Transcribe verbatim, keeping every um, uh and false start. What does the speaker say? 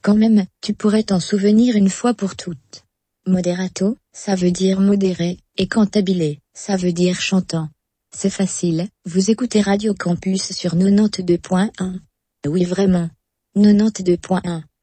Quand même, tu pourrais t'en souvenir une fois pour toutes. Moderato, ça veut dire modéré, et cantabile, ça veut dire chantant. C'est facile, vous écoutez Radio Campus sur quatre-vingt-deux point un. Oui vraiment. quatre-vingt-deux point un.